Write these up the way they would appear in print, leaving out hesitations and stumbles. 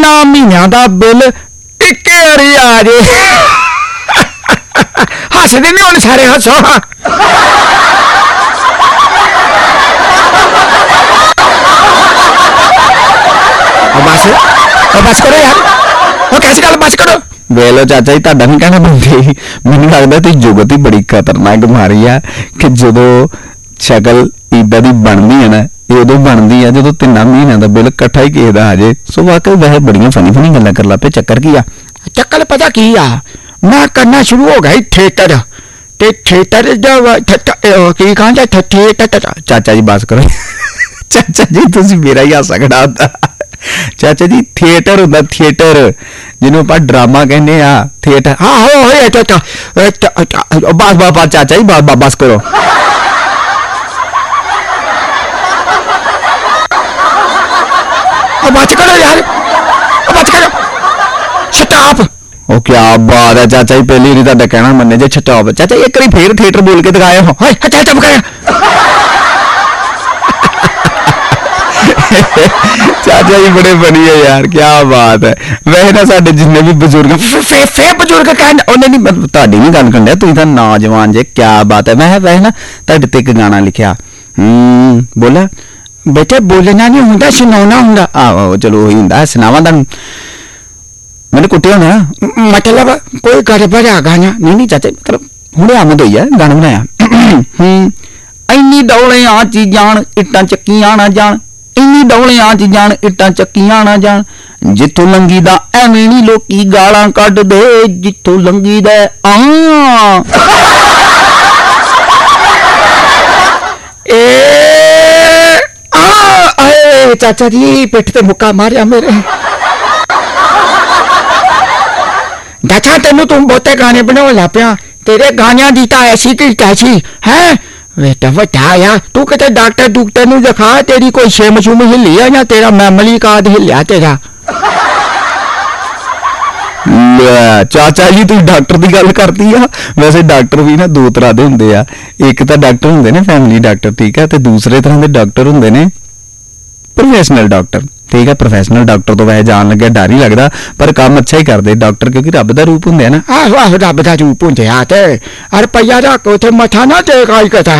महीनों का बिल एक बारी आ जाए हसदे नहीं हुण सारे हसो बस बस करो यार कैसी गल बस करो वेलो चाचा जी तुहाडा नहीं कहना बनदी मैनूं लगदा तुसीं जुगत ही बड़ी खतरनाक बीमारी है कि जदों शक्ल इदां दी बनदी है ना उदों बनदी है जदों 3 महीनों का बिल इकट्ठा ही किसे दा आ जाए सो वाकई वैसे बड़ियां फनी फनी गल्लां कर ला पे चक्कर की आ चक्कर पता की आ मैं करना शुरू हो गई थिएटर ते थिएटर की कहंदा थिएटर चाचा जी बस करो चाचा जी तुसीं मेरा ही हासा कढाता चाचा जी थिएटर होंदा थिएटर जिन्हों आप ड्रामा कहने आ थिएटर हाँ हो बस बस चाचा जी बस करो बच करो यार बच करो स्टॉप ओ क्या बात है चाचा जी पहली नहीं तुहाडा कहना मन्ने जे स्टॉप चाचा एक बार फिर थिएटर बोल के दिखाए हो चल चुप कर चाचा जी बड़े बनी है यार क्या बात है वैसे ना साडे जिन्ने भी बुजुर्ग फे बुजुर्ग कहने उन्हें नहीं तुहाडी नहीं गल करन तुसीं तां नौजवान जे क्या बात है मैं वैसे ना तुहाडे ते एक गाना लिखिया बोला बेटे बोलना नहीं हुंदा सुनाना हुंदा आहो चलो वही हुंदा सुनावा तुहानूं मैंने कुटिया होना मतलब कोई गड़बड़ आ गाना नहीं चाचा मतलब हुणे आमद होई है गाना बनाया इन्नी डौलियां च जान इट्टां चक्कियां ना जान इन्नी डौलियां च जान इट्टां चक्कियां ना जान जिथों लंघी दा एवें नहीं लोकी गालां कढ दे जिथों लंघी दा चाचा जी पिठ ते मुक्का मारिया मेरे चाचा तेनू तुम बहुते गाने बनाने लग पिया तेरे गानियां दी तां ऐसी की कैसी है बेटा वड्डा यार तू किते डॉक्टर डूक्टर नू दिखा तेरी कोई शिम शुम हिली है या तेरा मैमली कार्ड हिलिया तेरा चाचा जी तू डॉक्टर की गल करती आ वैसे डॉक्टर भी ना 2 तरह के होंगे आ एक तो डॉक्टर होंगे ने फैमिली डॉक्टर ठीक है तो दूसरे तरह के डॉक्टर होंगे ने प्रोफेशनल डॉक्टर ठीक है प्रोफेशनल डॉक्टर तो वैसे जान लगे डर ही लगता पर काम अच्छा ही करते डॉक्टर क्योंकि रब का रूप होंगे ना आहो आहो रब का रूप होंगे रुपया रख उसे मथा ना टेक आई कथा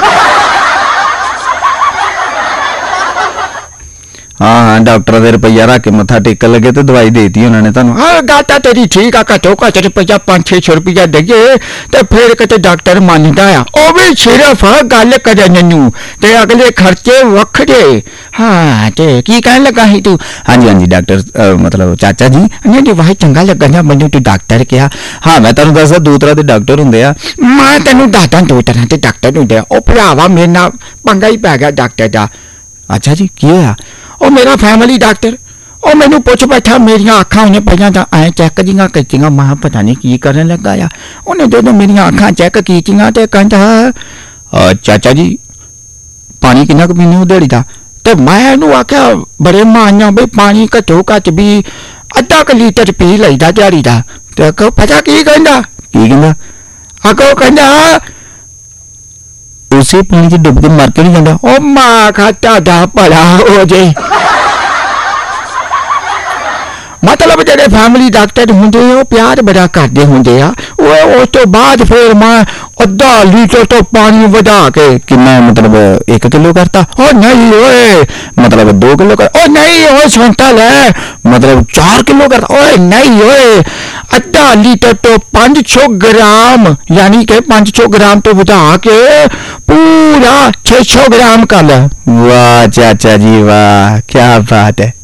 हाँ हाँ डॉक्टर दे रुपया रख के मत्था टेकन लगे तो दवाई देती उन्होंने तुहानू हाँ गल तां तेरी ठीक आ घट्टो घट्ट रुपया 500-600 रुपया देइए ते फिर किते डॉक्टर मानदा आ ओ भी सिर्फ गल करन नू ते अगले खर्चे वखरे हाँ ते की कहन लगा ही तू हाँ जी डॉक्टर मतलब चाचा जी नहीं वाह चंगा लगा ना मैनू तू डॉक्टर कहा हाँ मैं तुहानू दसदा 2 तरह के डॉक्टर हुंदे आ मैं तैनू दसदा 2 तरह के डॉक्टर हुंदे आ ओ भरावा मेरे नाल पंगा ही पै गया डॉक्टर दा अच्छा जी की होया ओ मेरा फैमिली डॉक्टर ओ मैनू पुछ बैठा मेरिया अखां उन्हें पहला तो ऐ चैक जियां कीतियां मैं पता नहीं की करन लगा आ उन्हें जो मेरिया अखां चैक कीतियां ते कहंदा चाचा जी पानी किन्ना क पीने हो दिहाड़ी दा ते मैं इहनू आख्या बड़े मानिया बई पानी घट्टो घट्ट भी अद्धा क लीटर पी लईदा दिहाड़ी दा ते पता की कहंदा अगो कहंदा उसे पानी च डुब के मर के नहीं जाता ओ मां खाता भला हो जे मतलब जेडे फैमिली डॉक्टर होंगे वो प्यार बड़ा करते होंगे आ उस तो बाद फिर मैं अद्धा लीटर तो पानी वधा के कितना मतलब 1 किलो करता ओ नहीं ओए मतलब 2 किलो कर ओ नहीं ओए सुनता ले मतलब 4 किलो करता ओए नहीं ओए अद्धा लीटर तो 500 ग्राम यानी के 500 ग्राम तो वधा के पूरा 600 ग्राम कर ले वाह चाचा जी वाह क्या बात है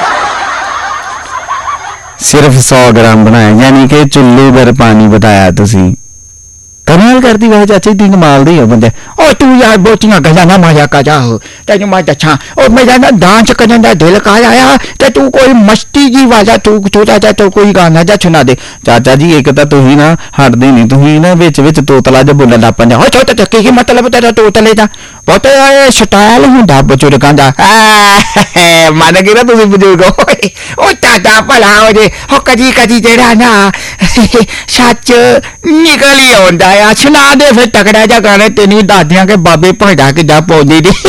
सिर्फ 100 ग्राम बनाया यानी कि चुल्ले पर पानी बताया तुसी कमाल करती वैसे चाची दी कमाल दी हो बंदे ओ तू यार बहुतियां गल्लां ना माया कर जा तेनू मैं दस्सां ओ मेरा ना डांस करने का दिल कर आया ते तू कोई मस्ती जी वाला तू छोटा सा तो कोई गाना जा सुना दे चाचा जी एक तो तुही ना हटदे नहीं तुही ना विच विच तोतला जा बोलन लग पैंदे हो छोटा चक्की की मतलब तेरा तोतले दा बहुत स्टाइल हुंदा बुजुर्गां दा मन गए ना तुसी बुजुर्ग ओ चाचा भला हो जे हो कदी कदी जेड़ा ना सच निकल ही आउंदा सुना दे फिर तगड़ा जा गाने तेनू दादियां के बाबे भड़ा किदा पौंदी दी